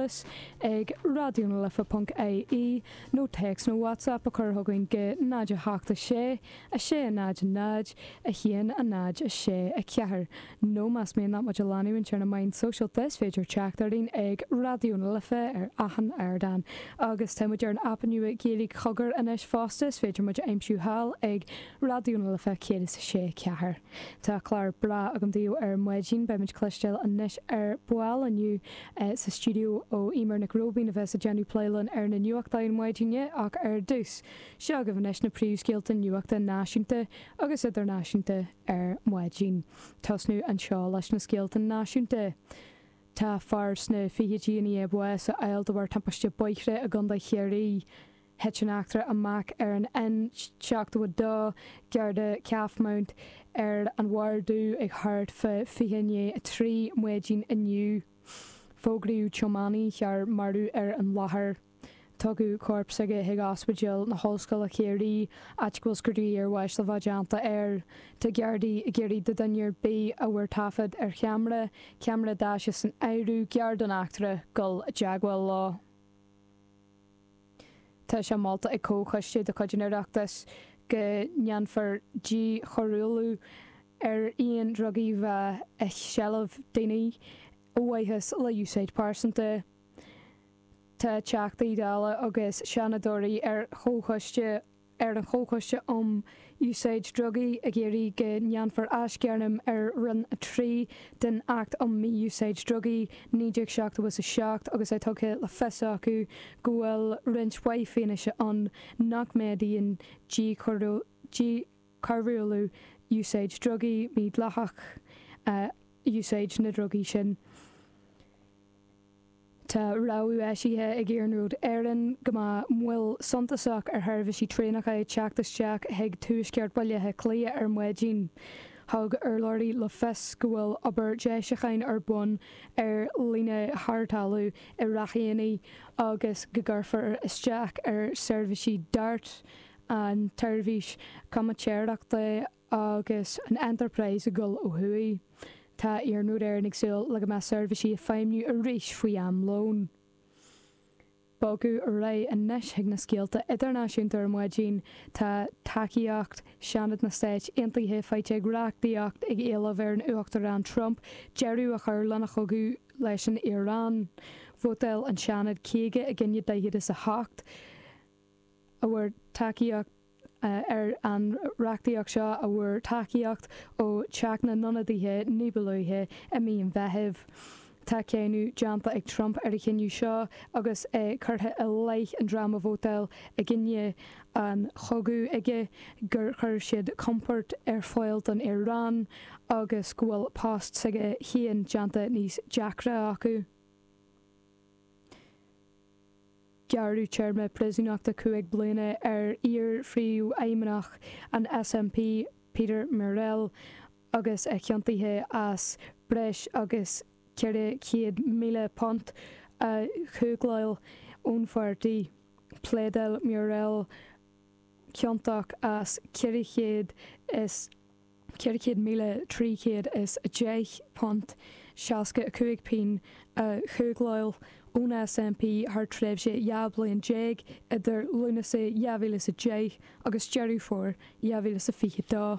solas ag radionalyfa.ie nó text nó WhatsApp a chur thugainn go náide háachta sé a sé a náid a náid a chéan a náid a sé a ceathar. nó más mé ná muid a láníonn tear na main social test féidir teachtarín ag radionalyfa ar achan airdan. agus tá muid ar an app nua géalaigh chogar inis fástas féidir muid aimsiú hall ag radionalyfa céad sa sé ceathar. Tá chlár bra agam díú ar muidín be muid clistéil inis ar buáil aniu sa stúdio ó Imer na Grobín a bheits a Jenny Playlan ar na nuachtaíon muidíne ach ar dús. Seo go bhanis na príomhscéalta nuachta náisiúnta agus idirnáisiúnta ar muidín. Tasnú an seo leis na scéalta náisiúnta. Tá fars na fihétíí bues sa eil do bhar tampaiste buithre a ganda chéirí het an achtra amach ar an in seachta dá gearda ceafmount ar an bhardú ag thart fa fihéine a trí muidín aniu. Fógraú Chomani chear marú ar an láthair. Tugu corp sige hiag aspaidil na hallscoil a chéirí atgóil scrúdaí ar bhais le bhaidjanta ar tá geardaí i ggéirí de dainnear bí a bhfuair tafad ar ceamara dáise san éirú geard an achtra gul a deagháil lá. Tá sé máta ag cóchaiste de chuidirachtas go neanfar G chorúlú ar íon drugaí bheith a sealamh daoine óhaithas le úsáid pásanta. Tá teachtaí dála agus seanadóirí ar an chóchaiste úsáid drugaí a géirí go neanfar ascearnam ar run a trí den act mí úsáid drugaí níideag seachta was a seacht agus é tucha le fesa acu go bhfuil rint waithféine an nach médaíon G carriúlú úsáid drugaí míad lethach úsáid na drugaí sin. Tá ráú eisithe ag ggéarnúd éan go mhfuil santasach ar tharbh sí trénacha teachtasteach ag túisceart bailithe clia ar muidín. Thug ar láirí le fes go bhfuil obair deisichain ar bun ar líne thtartalú i rachéanaí agus go gurfar isteach ar servicí dart an tarmhís camatéireachta agus an enterprise a gul ó thuaí. Tá iarnúd ar nigsúil le go me servicí a féimniú a ríis faoi am lón. Bogu a ré a neis heag na scéalta idirnáisiúnta ar muidín tá takeíocht seanad na Stáit intaithe feite reachtaíocht ag éileamh ar an uachtar an Trump, jeirú a chur lena chogu leis an Iorán. Bhótail an seanad céige a gcinne daithe is a hacht a bhfuair takeíocht ar an reachtaíocht seo a bhfuair takeíocht ó teach na nonadaithe níbalúthe a míon bheitheh. Tá céanú deanta ag Trump ar a chinniú seo agus é curtha a leith an drama bhótail a gcinne an chogu ige gur chur siad comport ar fáilt an Iorán agus go bhfuil pást sige chéan deanta níos deacra acu. Gearú teirme prisúnachta 5 bliana ar fríú éimeach an SNP Peter Murrell agus ceantaithe as breis agus ceirde 100,000 pont a chúglail ónfartaí. Plédal Murrell ceantach as 400,300 is a 10 pont seaca 5 pin a chúglail ón SNP haar tréimh sé jaablaon déag idir luna sé jaabhíle sa 10 agus jeirú fór jaabhíle sa 5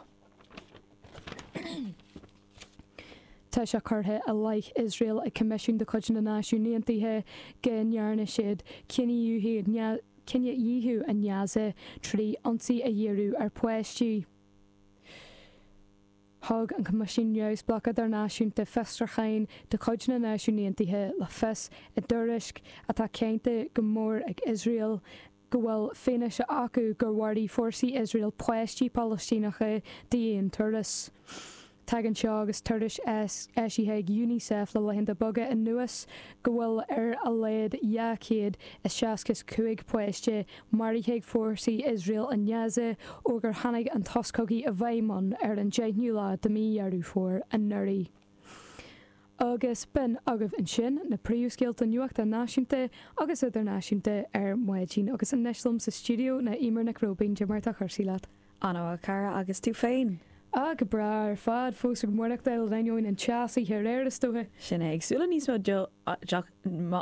Tá se curtha a leith Israel a comisiún de chuid na náisiúnaontaithe gnearna siad cinne díthú a neasa trí ansaí a dhéirú ar poisttí. Thug an comisiún neamhs blachad ar náisiúnta festrachain de chuid na náisiúnaontaithe le fes i dtuairisc atá céannta go mór ag Israel go bhfuil féine se acu gur bhhardaí fórsaí Israel poisttí Palestínacha daon turas. Tagan seo agus tuiris éisithe ag UNICEF le leithanta boga in nuas go bhfuil ar a léad jaacéad is seacas 5 poiste maríthe fórsaí Israel an Gaza ó gur tháinig an toscogaí a bhaimán ar an 10 lá de míhearú fór an nuirí. Agus ben agah an sin na príomhscéalta nuachta náisiúnta agus idirnáisiúnta ar muidín agus an neislumm sa stúdio na Imer na Grobín de Marta chuirsaí leat. Anna cara agus tú féin. Go bra ar fad fós go mórnachtail daoin an teasaí ar réirstothe. Sinna agsúla níos